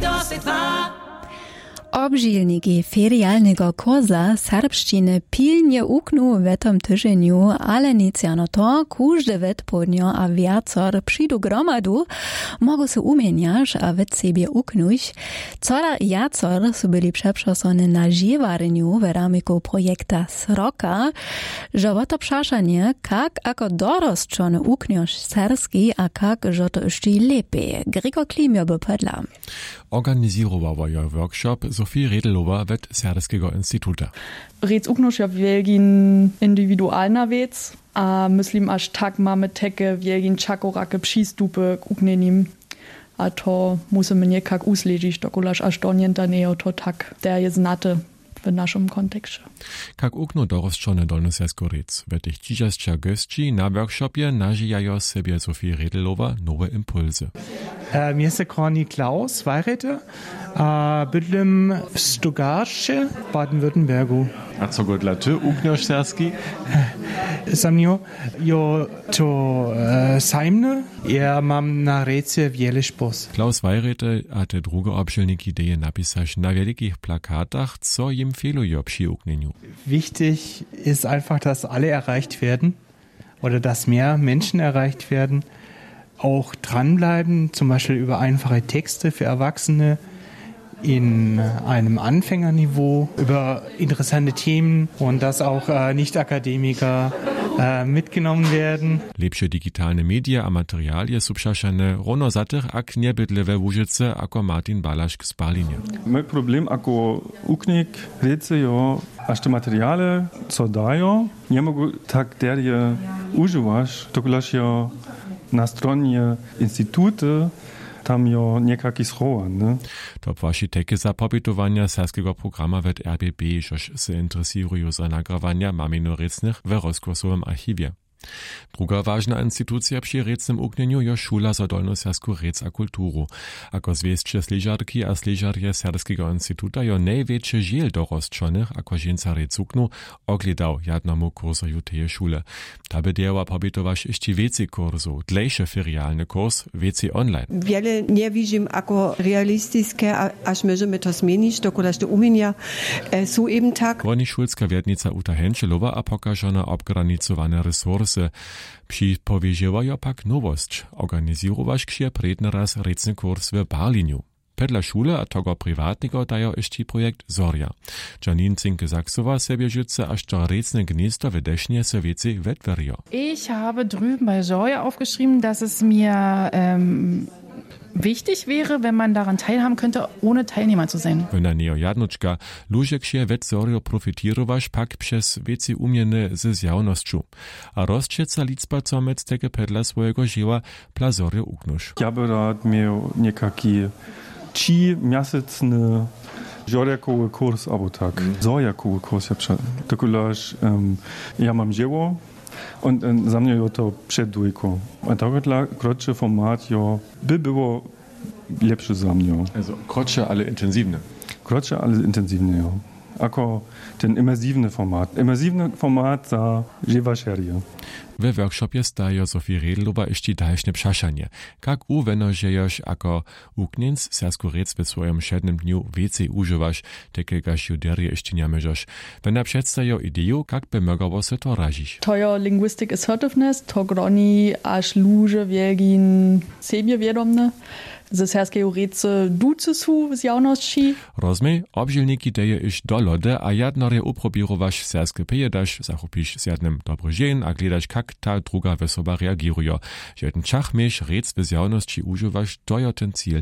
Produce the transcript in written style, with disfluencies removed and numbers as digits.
Obžilniki ferialnego kurza serbszczyny pilnie uknu w tym tygodniu, ale nic jano to, każdy odpodnio a wiacer przyjdu gromadu, mogą się umieniać a w siebie uknuć. Coraz jacer są byli przeprzesony na żywarniu w ramiku projekta Sroka, że o to przeszanie, jak jako dorosczony ukniesz serski, a jak że to jeszcze lepiej. Gregor Klimio by podla. Organizowała ja workshop Sophie Redelowa wet Serskiego Instytuta. Rec uknoś ja wielgin indywidualna wec, a myslím aż tak mamy teke wielgin czakorake przystupy k uknenim. A to musimy niekak usledzić, dokulaż aż do nientaneo to tak, der je znate w naszym kontekście. Jak ukno dorosczone Dolnosersko rec, wet ich dzisiejsza gości na workshopie nażyjają sobie Sophie Redelowa nowe impulsy. Mir ist Corny Klaus, Weirete, bydlem w Stugarcie, Baden-Württembergu. A co go dla ty ukniesz serski? Samnio, jo to sajmne, ja mam na rece wiele spos. Klaus Weirete a te druge obszilnik Idee napisać na wielkich plakatach, co im fehluje przy uknieniu. Wichtig ist einfach, dass alle erreicht werden oder dass mehr Menschen erreicht werden. Auch dranbleiben, zum Beispiel über einfache Texte für Erwachsene in einem Anfängerniveau, über interessante Themen und dass auch Nicht-Akademiker mitgenommen werden. Lepsze digitalne media a materialie są przeszane rono zatych ak niebydlewe Łużyce ako Martin Balašk z Berlinie. Mój problem ako uknik rece jo, aż te materiale co dają, nie mogą tak derje używać, dokulaż jo na stronie instytuty tam jo niekaki schowan, ne? To właśnie takie zapopitowania serskiego programa wet RBB, żoż se interesują za nagrywania maminorecnych w rozgłosowym archiwie. Druga ważna instytucja przy recnym uknieniu je Szula za Dolnosersku rec a kulturu. Ako zwieszcze sliżarki a sliżarje Serskiego Instytuta jo największy żel dorosczonych, ako żeńca rec uknu, oglądał jednomu kursoju teje szule. Ta bedieła pobitowaś jeszcze więcej kursów, dlejszy ferialny kurs, więcej online. Wiele nie widzim ako realistiskie, aż możemy to zmienić, dokulaż te umienia są eben tak. Woni szulska wiednica Uta Henschelowa a pokażona obgranicowane resursy. Przypowieziła pak nowość. Organizować się predny raz recny kurs w Berliniu. Pedla szule a tego prywatnego dają jeszcze projekt Zoria. Janine Zinke-Saxowa sobie życie aż do recne gniezdo w Desznie se wieci wetwerio. Ich habe drüben bei Zoria aufgeschrieben, dass es mir wichtig wäre, wenn man daran teilhaben könnte, ohne Teilnehmer zu sein. Wona Neo Jadnoczka, lużek się wet Zorio profitirować pak przez wieci umienne z zjawnością. A rozcieca liczba co med teke pedla swojego żyła pla Zorio uknusz. Ja by rad miał niekaki 3-miesięczny żoriakowy kurs, albo tak. Zorjakowy kurs, dokulaż ja mam dzieło, und za mnie jo to przed dwójką. A tak dla krótszy format jo by było lepsze za mnie. Also krótsze, ale intensywne. Krótsze, ale intensywne, jo. Ako ten imersywny format. Imersywny format za żywa seria. W workshopie staje Sophie Redelowa jeszcze dalsze przeszanie. Jak uwenożejesz ako uknienc sersku rec w swoim 7 dniu więcej używasz, takiegaż juderie jeszcze nie możesz. Wena przedstawią ideę, jak by mogło się to razić. To jo linguistic assertiveness, to groni aż luże wielgin siebie wiadomne. Ze serskiego rece duce su z javnosti. Rozumej, obžilniki deje iš do lode, a jadnore uprobirovaš serske pejedaš, zachopiš s jednym dobrožen, a gledaš, kak ta druga osoba reagirujo. Že ten čach meš rec v javnosti uživaš, to je ten cíl.